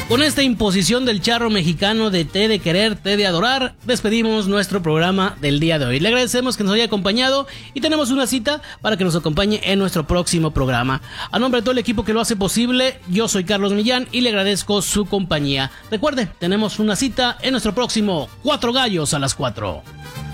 Con esta imposición del charro mexicano de té de querer, té de adorar, despedimos nuestro programa del día de hoy. Le agradecemos que nos haya acompañado y tenemos una cita para que nos acompañe en nuestro próximo programa. A nombre de todo el equipo que lo hace posible, yo soy Carlos Millán y le agradezco su compañía. Recuerde, tenemos una cita en nuestro próximo Cuatro Gallos a las 4.